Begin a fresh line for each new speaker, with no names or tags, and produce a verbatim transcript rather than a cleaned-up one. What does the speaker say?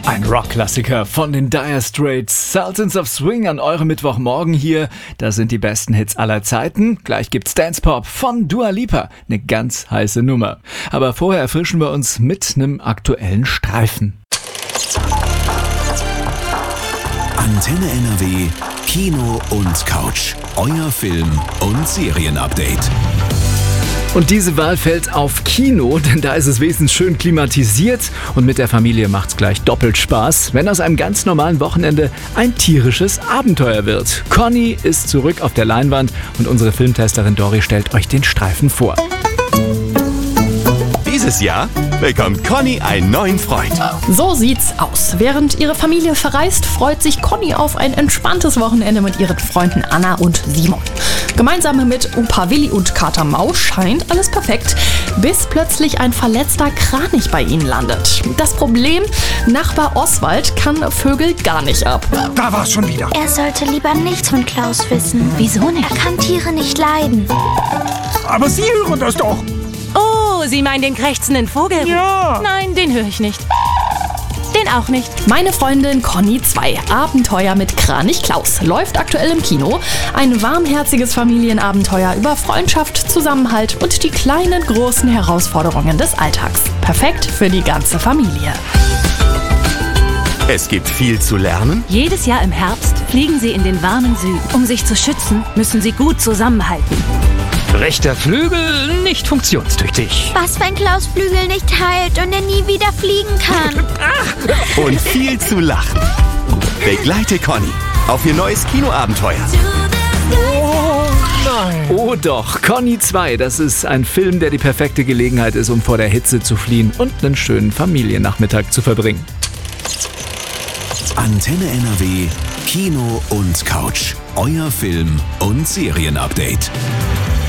Ein Rockklassiker von den Dire Straits. Sultans of Swing an eurem Mittwochmorgen hier. Das sind die besten Hits aller Zeiten. Gleich gibt's Dance Pop von Dua Lipa. Eine ganz heiße Nummer. Aber vorher erfrischen wir uns mit einem aktuellen Streifen.
Antenne N R W, Kino und Couch. Euer Film- und Serienupdate.
Und diese Wahl fällt auf Kino, denn da ist es wenigstens schön klimatisiert und mit der Familie macht's gleich doppelt Spaß, wenn aus einem ganz normalen Wochenende ein tierisches Abenteuer wird. Conny ist zurück auf der Leinwand und unsere Filmtesterin Dori stellt euch den Streifen vor.
Dieses Jahr bekommt Conny einen neuen Freund.
So sieht's aus. Während ihre Familie verreist, freut sich Conny auf ein entspanntes Wochenende mit ihren Freunden Anna und Simon. Gemeinsam mit Opa Willi und Kater Maus scheint alles perfekt, bis plötzlich ein verletzter Kranich bei ihnen landet. Das Problem, Nachbar Oswald kann Vögel gar nicht ab.
Da war's schon wieder.
Er sollte lieber nichts von Klaus wissen.
Wieso nicht?
Er kann Tiere nicht leiden.
Aber Sie hören das doch.
Oh, Sie meinen den krächzenden Vogel?
Ja.
Nein, den höre ich nicht. Den auch nicht.
Meine Freundin Conny zwei, Abenteuer mit Kranich Klaus, läuft aktuell im Kino. Ein warmherziges Familienabenteuer über Freundschaft, Zusammenhalt und die kleinen, großen Herausforderungen des Alltags. Perfekt für die ganze Familie.
Es gibt viel zu lernen.
Jedes Jahr im Herbst fliegen sie in den warmen Süden. Um sich zu schützen, müssen sie gut zusammenhalten.
Rechter Flügel nicht funktionstüchtig.
Was, wenn Klaus Flügel nicht heilt und er nie wieder fliegen kann?
Und viel zu lachen. Begleite Conny auf ihr neues Kinoabenteuer.
Oh doch, Conny zwei, das ist ein Film, der die perfekte Gelegenheit ist, um vor der Hitze zu fliehen und einen schönen Familiennachmittag zu verbringen.
Antenne N R W, Kino und Couch. Euer Film- und Serienupdate.